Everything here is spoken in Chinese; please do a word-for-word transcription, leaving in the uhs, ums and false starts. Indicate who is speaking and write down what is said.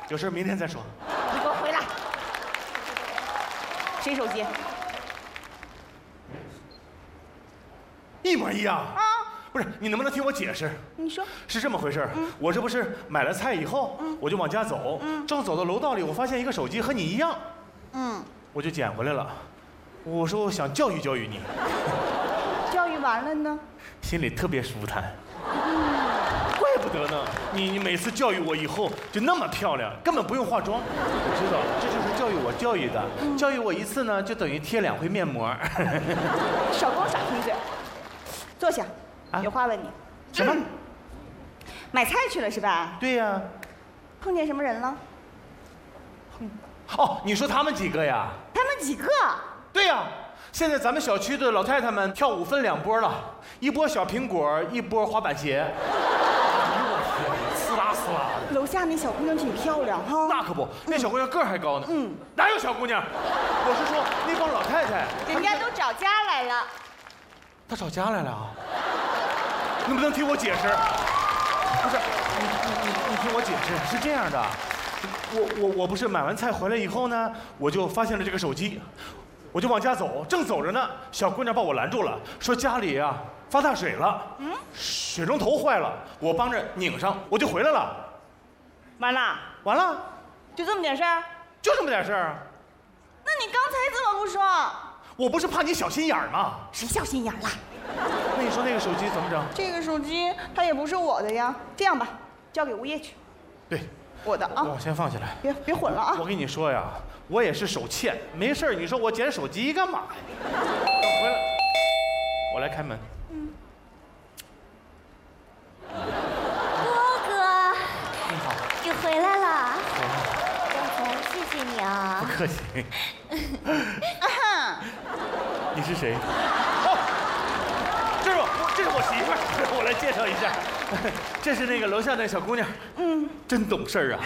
Speaker 1: 有事明天再说。
Speaker 2: 你给我回来！谁手机？
Speaker 1: 一模一样
Speaker 2: 啊！
Speaker 1: 不是，你能不能听我解释？
Speaker 2: 你说。
Speaker 1: 是这么回事，
Speaker 2: 嗯、
Speaker 1: 我这不是买了菜以后，嗯、我就往家走，嗯、正走到楼道里，我发现一个手机和你一样，嗯，我就捡回来了。我说我想教育教育你。
Speaker 2: 教育完了呢？
Speaker 1: 心里特别舒坦。嗯、怪不得呢，你你每次教育我以后就那么漂亮，根本不用化妆。我知道，这就是教育我教育的。嗯、教育我一次呢，就等于贴两回面膜。
Speaker 2: 少跟我耍贫嘴。坐下，啊、有话问你。
Speaker 1: 什么？嗯、
Speaker 2: 买菜去了是吧？
Speaker 1: 对呀。
Speaker 2: 碰见什么人了？
Speaker 1: 哦，你说他们几个呀？
Speaker 2: 他们几个？
Speaker 1: 对呀。现在咱们小区的老太太们跳舞分两波了，一波小苹果，一波滑板鞋。呲啦呲啦的。
Speaker 2: 楼下那小姑娘挺漂亮哈。
Speaker 1: 那可不，那小姑娘个儿还高呢。嗯。哪有小姑娘？我是说那帮老太太。
Speaker 2: 人家都找家来了。
Speaker 1: 她找家来了啊？能不能听我解释？不是，你你你你听我解释，是这样的，我我我不是买完菜回来以后呢，我就发现了这个手机。我就往家走，正走着呢，小姑娘把我拦住了，说家里啊发大水了，嗯，水龙头坏了，我帮着拧上，我就回来了。
Speaker 2: 完了，
Speaker 1: 完了，
Speaker 2: 就这么点事儿？
Speaker 1: 就这么点事儿。
Speaker 2: 那你刚才怎么不说？
Speaker 1: 我不是怕你小心眼儿吗？
Speaker 2: 谁小心眼了？
Speaker 1: 那你说那个手机怎么整？
Speaker 2: 这个手机它也不是我的呀。这样吧，交给物业去。
Speaker 1: 对，
Speaker 2: 我的啊。
Speaker 1: 我先放下来。
Speaker 2: 别别混了啊！
Speaker 1: 我跟你说呀。我也是手欠，没事你说我捡手机干嘛呀？等回来，我来开门。嗯。
Speaker 3: 哥哥，
Speaker 1: 你好，
Speaker 3: 你回来了。
Speaker 1: 回来了。
Speaker 3: 刚才谢谢你啊。
Speaker 1: 不客气。你是谁？哦，这是我，这是我媳妇儿，我来介绍一下，这是那个楼下那小姑娘。嗯，真懂事儿啊。